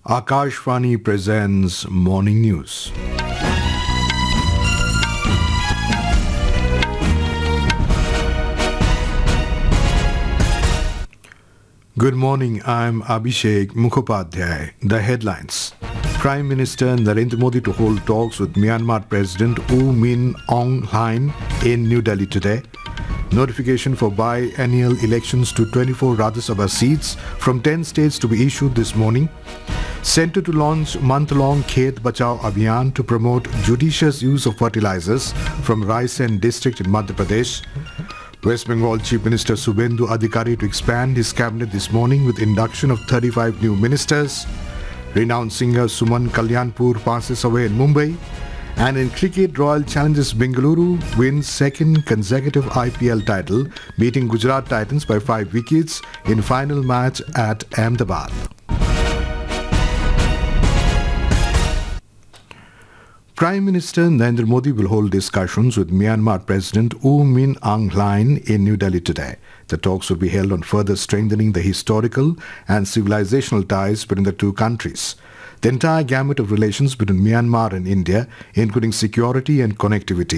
Akashvani presents Morning News. Good morning, I'm Abhishek Mukhopadhyay. The headlines. Prime Minister Narendra Modi to hold talks with Myanmar President U Min Aung Hlaing in New Delhi today. Notification for biennial elections to 24 Rajya Sabha seats from 10 states to be issued this morning. Centre to launch month-long Khet Bachao Abhiyan to promote judicious use of fertilizers from Raisen district in Madhya Pradesh. West Bengal Chief Minister Subhendu Adhikari to expand his cabinet this morning with induction of 35 new ministers. Renowned singer Suman Kalyanpur passes away in Mumbai. And in cricket, Royal Challengers Bengaluru wins second consecutive IPL title, beating Gujarat Titans by 5 wickets in final match at Ahmedabad. Prime Minister Narendra Modi will hold discussions with Myanmar President U Min Aung Hlaing in New Delhi today. The talks will be held on further strengthening the historical and civilizational ties between the two countries. The entire gamut of relations between Myanmar and India, including security and connectivity,